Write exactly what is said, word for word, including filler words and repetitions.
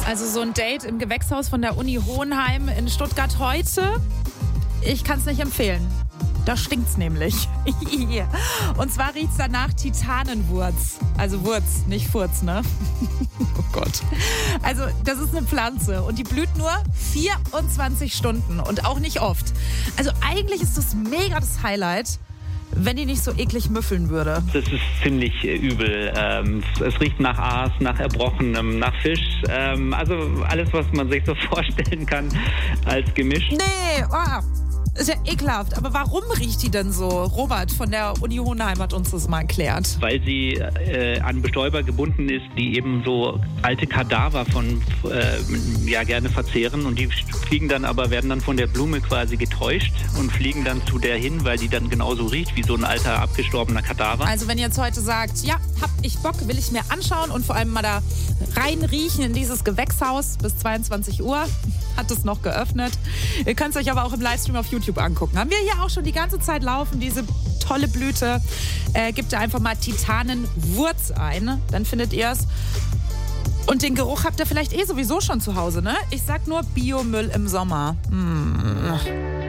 Also so ein Date im Gewächshaus von der Uni Hohenheim in Stuttgart heute, ich kann es nicht empfehlen. Da stinkt's nämlich. Und zwar riecht's danach Titanenwurz. Also Wurz, nicht Furz, ne? Oh Gott. Also das ist eine Pflanze und die blüht nur vierundzwanzig Stunden und auch nicht oft. Also eigentlich ist das mega das Highlight, wenn die nicht so eklig müffeln würde. Das ist ziemlich äh, übel. Ähm, es riecht nach Aas, nach Erbrochenem, nach Fisch. Ähm, also alles, was man sich so vorstellen kann als Gemisch. Nee, oh, ist ja ekelhaft. Aber warum riecht die denn so? Robert von der Uni Hohenheim hat uns das mal erklärt. Weil sie äh, an Bestäuber gebunden ist, die eben so alte Kadaver von äh, ja gerne verzehren und die fliegen dann aber, werden dann von der Blume quasi getäuscht und fliegen dann zu der hin, weil die dann genauso riecht wie so ein alter abgestorbener Kadaver. Also wenn ihr jetzt heute sagt, ja, hab ich Bock, will ich mir anschauen und vor allem mal da rein riechen in dieses Gewächshaus bis zweiundzwanzig Uhr, hat es noch geöffnet. Ihr könnt es euch aber auch im Livestream auf YouTube angucken. Haben wir hier auch schon die ganze Zeit laufen, diese tolle Blüte. Äh, gebt da einfach mal Titanenwurz ein, dann findet ihr es. Und den Geruch habt ihr vielleicht eh sowieso schon zu Hause, ne? Ich sag nur Biomüll im Sommer. Mmh.